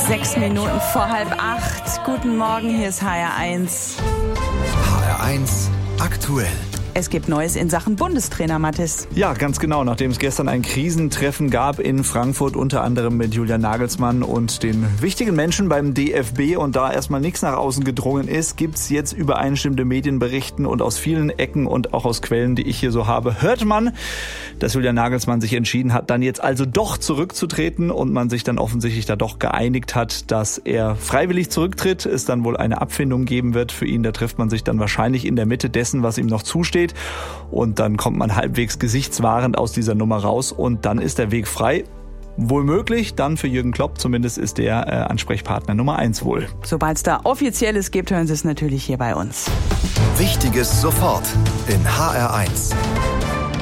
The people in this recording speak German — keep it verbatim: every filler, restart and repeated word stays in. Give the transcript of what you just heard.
Sechs Minuten vor halb acht. Guten Morgen, hier ist H R eins. H R eins aktuell. Es gibt Neues in Sachen Bundestrainer, Mathis. Ja, ganz genau. Nachdem es gestern ein Krisentreffen gab in Frankfurt, unter anderem mit Julian Nagelsmann und den wichtigen Menschen beim D F B und da erstmal nichts nach außen gedrungen ist, gibt's jetzt übereinstimmende Medienberichten und aus vielen Ecken und auch aus Quellen, die ich hier so habe, hört man, dass Julian Nagelsmann sich entschieden hat, dann jetzt also doch zurückzutreten und man sich dann offensichtlich da doch geeinigt hat, dass er freiwillig zurücktritt, es dann wohl eine Abfindung geben wird für ihn. Da trifft man sich dann wahrscheinlich in der Mitte dessen, was ihm noch zusteht. Und dann kommt man halbwegs gesichtswahrend aus dieser Nummer raus und dann ist der Weg frei. Wohl möglich, dann für Jürgen Klopp, zumindest ist der äh, Ansprechpartner Nummer eins wohl. Sobald es da Offizielles gibt, hören Sie es natürlich hier bei uns. Wichtiges sofort in H R eins.